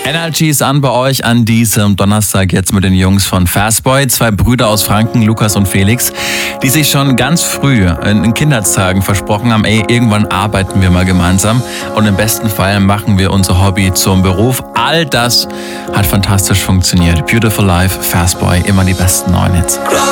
Energy ist an bei euch an diesem Donnerstag jetzt mit den Jungs von Fastboy. 2 Brüder aus Franken, Lukas und Felix, die sich schon ganz früh in Kindheitstagen versprochen haben, irgendwann arbeiten wir mal gemeinsam und im besten Fall machen wir unser Hobby zum Beruf. All das hat fantastisch funktioniert. Beautiful Life, Fastboy, immer die besten neuen Hits.